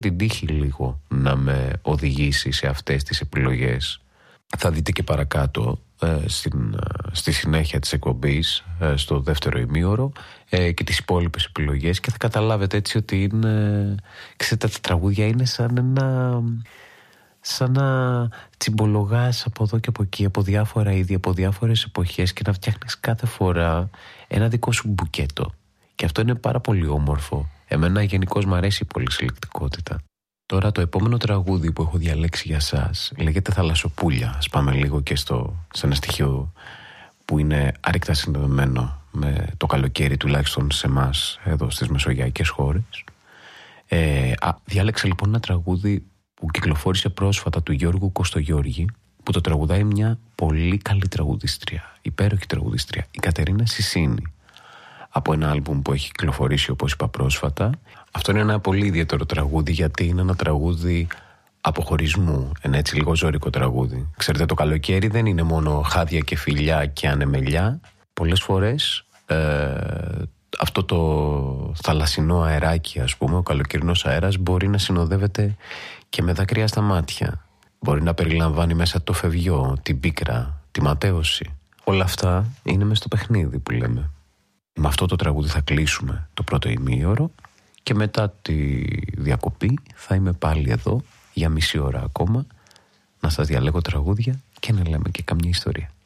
την τύχη λίγο να με οδηγήσει σε αυτές τις επιλογές. Θα δείτε και παρακάτω στη συνέχεια της εκπομπής, στο δεύτερο ημίωρο, και τις υπόλοιπες επιλογές, και θα καταλάβετε έτσι ότι είναι, ξέρετε, τα τραγούδια είναι σαν να τσιμπολογάς από εδώ και από εκεί, από διάφορα είδη, από διάφορες εποχές, και να φτιάχνεις κάθε φορά ένα δικό σου μπουκέτο. Και αυτό είναι πάρα πολύ όμορφο. Εμένα γενικώς μου αρέσει η πολυσυλλεκτικότητα. Τώρα το επόμενο τραγούδι που έχω διαλέξει για σας λέγεται Θαλασσοπούλια. Ας πάμε λίγο και σε ένα στοιχείο που είναι άρρηκτα συνδεδεμένο με το καλοκαίρι, τουλάχιστον σε εμάς εδώ στις μεσογειακές χώρες. Διάλεξα λοιπόν ένα τραγούδι που κυκλοφόρησε πρόσφατα, του Γιώργου Κωστογιώργη, που το τραγουδάει μια πολύ καλή τραγουδίστρια, υπέροχη τραγουδίστρια, η Κατερίνα Σισίνη, από ένα άλμπουμ που έχει κυκλοφορήσει, όπως είπα, πρόσφατα. Αυτό είναι ένα πολύ ιδιαίτερο τραγούδι, γιατί είναι ένα τραγούδι αποχωρισμού, ένα έτσι λίγο ζώρικο τραγούδι. Ξέρετε, το καλοκαίρι δεν είναι μόνο χάδια και φιλιά και ανεμελιά. Πολλές φορές αυτό το θαλασσινό αεράκι, ας πούμε, ο καλοκαιρινός αέρας, μπορεί να συνοδεύεται και με δάκρυα στα μάτια. Μπορεί να περιλαμβάνει μέσα το φευγιό, την πίκρα, τη ματέωση. Όλα αυτά είναι μες στο παιχνίδι που λέμε. Με αυτό το τραγούδι θα κλείσουμε το πρώτο ημίωρο, και μετά τη διακοπή θα είμαι πάλι εδώ για μισή ώρα ακόμα, να σας διαλέγω τραγούδια και να λέμε και καμιά ιστορία.